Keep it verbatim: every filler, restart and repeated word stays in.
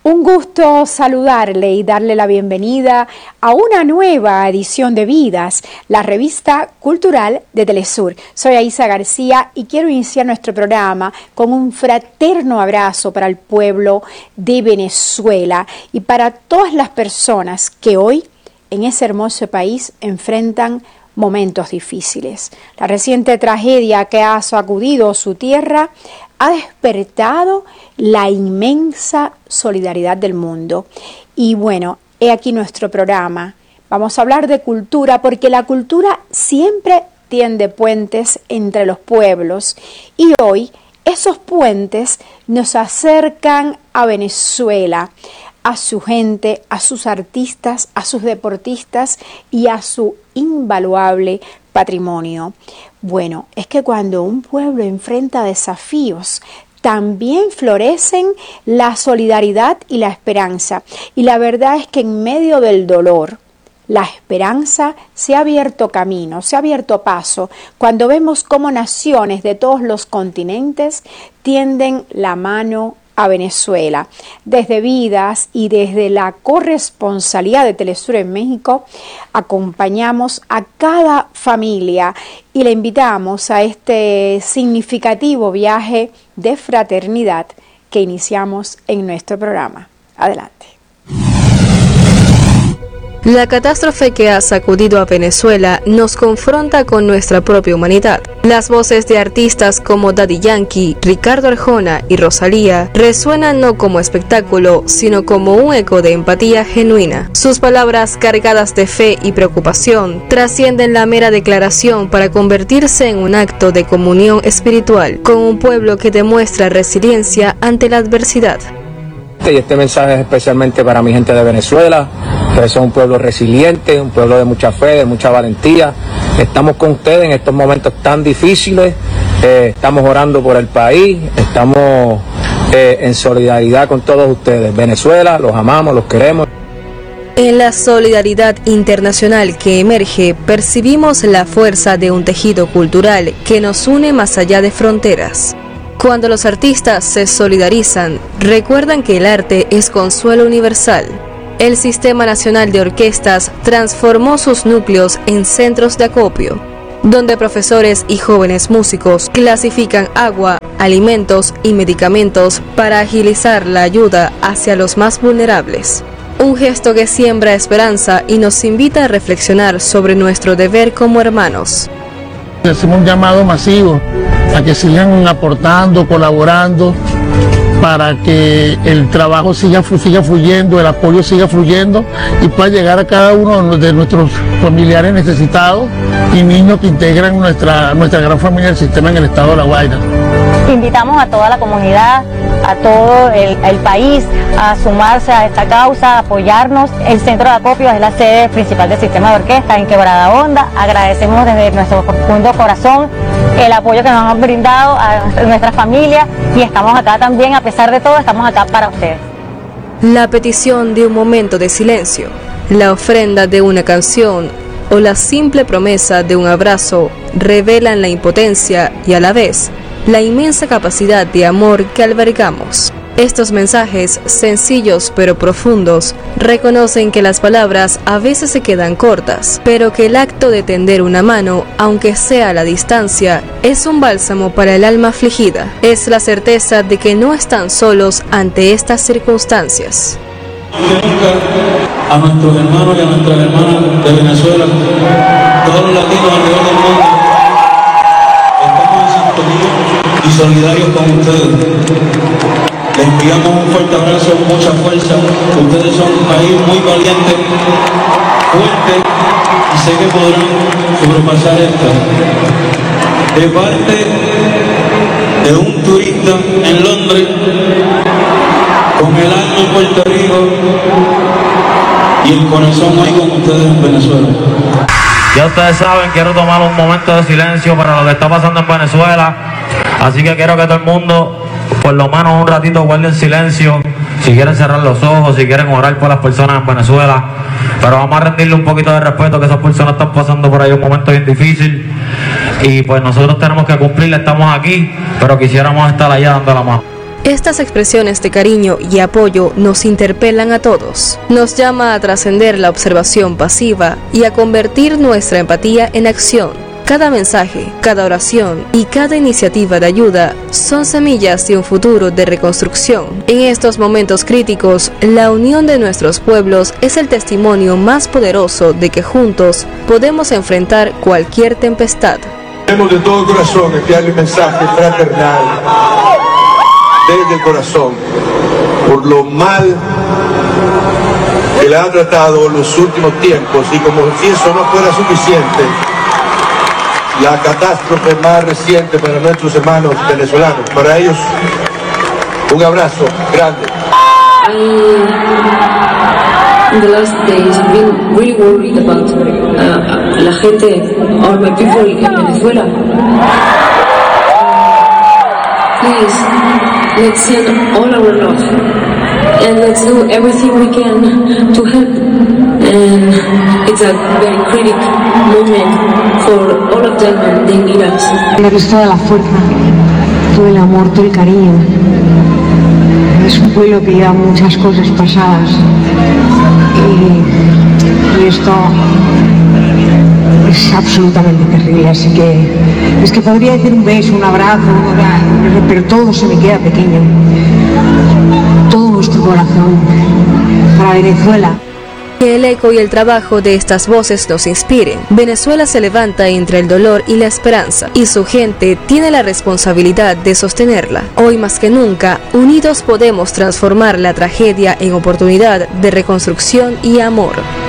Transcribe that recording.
Un gusto saludarle y darle la bienvenida a una nueva edición de Vidas, la revista cultural de Telesur. Soy Aisa García y quiero iniciar nuestro programa con un fraterno abrazo para el pueblo de Venezuela y para todas las personas que hoy en ese hermoso país enfrentan momentos difíciles. La reciente tragedia que ha sacudido su tierra ha despertado la inmensa solidaridad del mundo. Y bueno, he aquí nuestro programa. Vamos a hablar de cultura porque la cultura siempre tiende puentes entre los pueblos y hoy esos puentes nos acercan a Venezuela, a su gente, a sus artistas, a sus deportistas y a su invaluable patrimonio. Bueno, es que cuando un pueblo enfrenta desafíos, también florecen la solidaridad y la esperanza. Y la verdad es que en medio del dolor, la esperanza se ha abierto camino, se ha abierto paso, cuando vemos cómo naciones de todos los continentes tienden la mano a Venezuela. Desde Vidas y desde la corresponsalía de Telesur en México, acompañamos a cada familia y le invitamos a este significativo viaje de fraternidad que iniciamos en nuestro programa. Adelante. La catástrofe que ha sacudido a Venezuela nos confronta con nuestra propia humanidad. Las voces de artistas como Daddy Yankee, Ricardo Arjona y Rosalía resuenan no como espectáculo, sino como un eco de empatía genuina. Sus palabras, cargadas de fe y preocupación, trascienden la mera declaración para convertirse en un acto de comunión espiritual con un pueblo que demuestra resiliencia ante la adversidad. Y este mensaje es especialmente para mi gente de Venezuela, que son un pueblo resiliente, un pueblo de mucha fe, de mucha valentía. Estamos con ustedes en estos momentos tan difíciles, eh, estamos orando por el país, estamos eh, en solidaridad con todos ustedes. Venezuela, los amamos, los queremos. En la solidaridad internacional que emerge, percibimos la fuerza de un tejido cultural que nos une más allá de fronteras. Cuando los artistas se solidarizan, recuerdan que el arte es consuelo universal. El Sistema Nacional de Orquestas transformó sus núcleos en centros de acopio, donde profesores y jóvenes músicos clasifican agua, alimentos y medicamentos para agilizar la ayuda hacia los más vulnerables. Un gesto que siembra esperanza y nos invita a reflexionar sobre nuestro deber como hermanos. Hacemos un llamado masivo a que sigan aportando, colaborando, para que el trabajo siga, siga fluyendo, el apoyo siga fluyendo y pueda llegar a cada uno de nuestros familiares necesitados y niños que integran nuestra, nuestra gran familia del sistema en el estado de La Guaira. Invitamos a toda la comunidad, a todo el, el país a sumarse a esta causa, a apoyarnos. El Centro de Acopio es la sede principal del sistema de orquesta en Quebrada Honda. Agradecemos desde nuestro profundo corazón el apoyo que nos han brindado a nuestra familia y estamos acá también, a pesar de todo, estamos acá para ustedes. La petición de un momento de silencio, la ofrenda de una canción o la simple promesa de un abrazo revelan la impotencia y a la vez la inmensa capacidad de amor que albergamos. Estos mensajes, sencillos pero profundos, reconocen que las palabras a veces se quedan cortas, pero que el acto de tender una mano, aunque sea a la distancia, es un bálsamo para el alma afligida. Es la certeza de que no están solos ante estas circunstancias. A nuestros hermanos y a nuestras hermanas de Venezuela, todos los latinos alrededor del mundo, estamos en sintonía y solidarios con ustedes. Les enviamos un fuerte abrazo, mucha fuerza. Ustedes son un país muy valiente, fuerte, y sé que podrán sobrepasar esto. De parte de un turista en Londres, con el alma en Puerto Rico y el corazón hoy con ustedes en Venezuela. Ya ustedes saben, quiero tomar un momento de silencio para lo que está pasando en Venezuela, así que quiero que todo el mundo por lo menos un ratito guarden silencio, si quieren cerrar los ojos, si quieren orar por las personas en Venezuela, pero vamos a rendirle un poquito de respeto, que esas personas están pasando por ahí un momento bien difícil y pues nosotros tenemos que cumplir, estamos aquí, pero quisiéramos estar allá dando la mano. Estas expresiones de cariño y apoyo nos interpelan a todos. Nos llama a trascender la observación pasiva y a convertir nuestra empatía en acción. Cada mensaje, cada oración y cada iniciativa de ayuda son semillas de un futuro de reconstrucción. En estos momentos críticos, la unión de nuestros pueblos es el testimonio más poderoso de que juntos podemos enfrentar cualquier tempestad. Queremos de todo corazón enviarle un mensaje fraternal desde el corazón por lo mal que le han tratado los últimos tiempos, y como si eso no fuera suficiente, la catástrofe más reciente para nuestros hermanos venezolanos. Para ellos, un abrazo grande. In the last days, I've been really worried about uh, la gente, or my people in Venezuela. Please, let's send all our love, and let's do everything we can to help. And it's a very critical moment for all of them, and they need us. Le he visto toda la fuerza, todo el amor, todo el cariño. Es un pueblo que lleva muchas cosas pasadas y, y esto es absolutamente terrible, así que es que podría decir un beso, un abrazo, pero todo se me queda pequeño. Todo nuestro corazón para Venezuela. Que el eco y el trabajo de estas voces nos inspiren. Venezuela se levanta entre el dolor y la esperanza, y su gente tiene la responsabilidad de sostenerla. Hoy más que nunca, unidos podemos transformar la tragedia en oportunidad de reconstrucción y amor.